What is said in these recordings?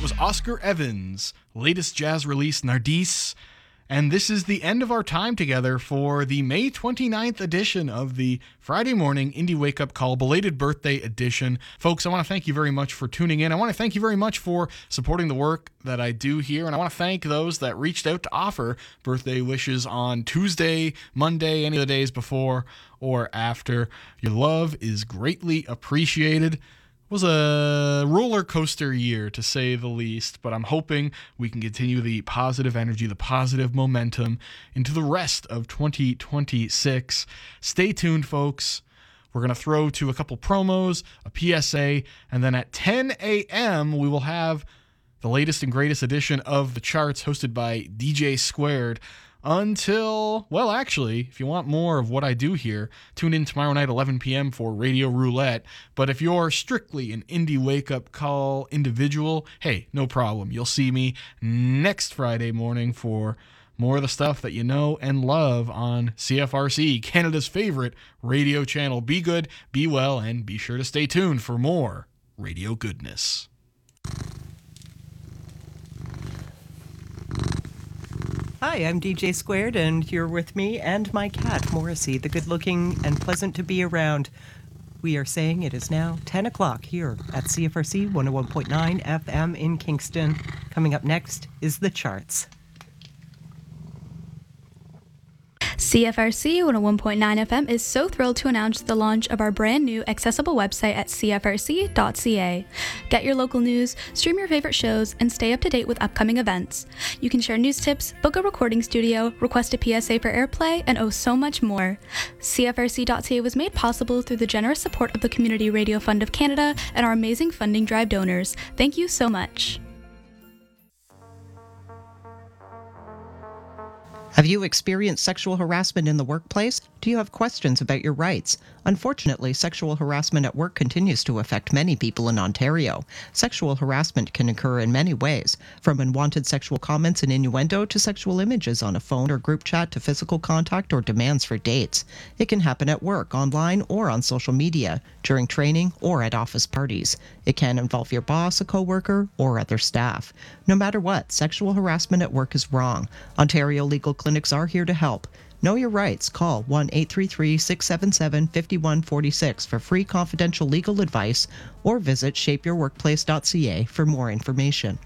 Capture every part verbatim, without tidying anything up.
was Oscar Evans' latest jazz release, Nardice. And this is the end of our time together for the May twenty-ninth edition of the Friday Morning Indie Wake Up Call Belated Birthday Edition. Folks, I want to thank you very much for tuning in. I want to thank you very much for supporting the work that I do here. And I want to thank those that reached out to offer birthday wishes on Tuesday, Monday, any of the days before or after. Your love is greatly appreciated. It was a roller coaster year, to say the least, but I'm hoping we can continue the positive energy, the positive momentum into the rest of twenty twenty-six. Stay tuned, folks. We're going to throw to a couple promos, a P S A, and then at ten a.m. we will have the latest and greatest edition of The Charts hosted by D J Squared. Until, well, actually, if you want more of what I do here, tune in tomorrow night, eleven p.m. for Radio Roulette. But if you're strictly an indie wake-up call individual, hey, no problem. You'll see me next Friday morning for more of the stuff that you know and love on C F R C, Canada's favorite radio channel. Be good, be well, and be sure to stay tuned for more radio goodness. Hi, I'm D J Squared, and you're with me and my cat, Morrissey, the good-looking and pleasant to be around. We are saying it is now ten o'clock here at C F R C one oh one point nine F M in Kingston. Coming up next is The Charts. C F R C one oh one point nine F M is so thrilled to announce the launch of our brand new accessible website at c f r c dot c a. Get your local news, stream your favorite shows, and stay up to date with upcoming events. You can share news tips, book a recording studio, request a P S A for airplay, and oh so much more. c f r c dot c a was made possible through the generous support of the Community Radio Fund of Canada and our amazing funding drive donors. Thank you so much. Have you experienced sexual harassment in the workplace? Do you have questions about your rights? Unfortunately, sexual harassment at work continues to affect many people in Ontario. Sexual harassment can occur in many ways, from unwanted sexual comments and innuendo to sexual images on a phone or group chat to physical contact or demands for dates. It can happen at work, online, or on social media, during training, or at office parties. It can involve your boss, a coworker, or other staff. No matter what, sexual harassment at work is wrong. Ontario legal clinics are here to help. Know your rights. Call one eight three three, six seven seven, five one four six for free confidential legal advice or visit shape your workplace dot c a for more information.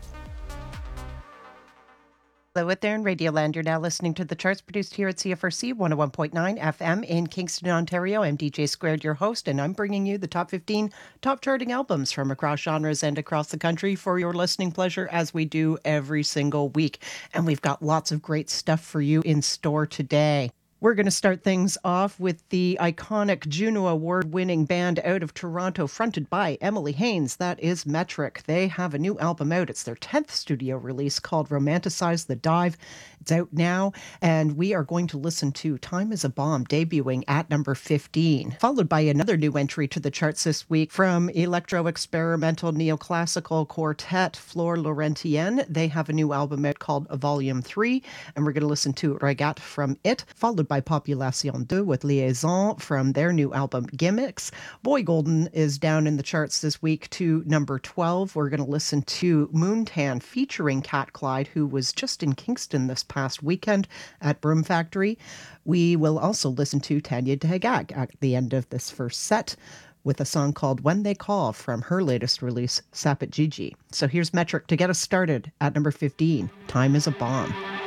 Hello out there in Radioland. You're now listening to The Charts produced here at C F R C one oh one point nine F M in Kingston, Ontario. I'm D J Squared, your host, and I'm bringing you the top fifteen top charting albums from across genres and across the country for your listening pleasure, as we do every single week. And we've got lots of great stuff for you in store today. We're going to start things off with the iconic Juno Award-winning band out of Toronto, fronted by Emily Haines. That is Metric. They have a new album out. It's their tenth studio release called Romanticize the Dive. It's out now, and we are going to listen to Time is a Bomb, debuting at number fifteen, followed by another new entry to the charts this week from electro-experimental neoclassical quartet Flore Laurentienne. They have a new album out called Volume three, and we're going to listen to Regat from it, followed by Population two with Liaison from their new album Gimmicks. Boy Golden is down in the charts this week to number twelve. We're going to listen to Moontan featuring Cat Clyde, who was just in Kingston this past weekend at Broom Factory. We will also listen to Tanya Dehagag at the end of this first set with a song called When They Call from her latest release, Sapit Gigi. So here's Metric to get us started at number fifteen, Time is a Bomb.